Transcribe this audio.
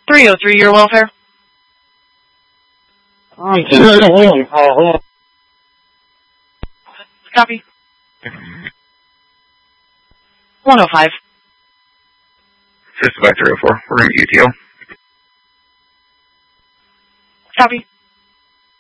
303, your welfare. Copy. 105. System by 304. We're going to UTO. Copy.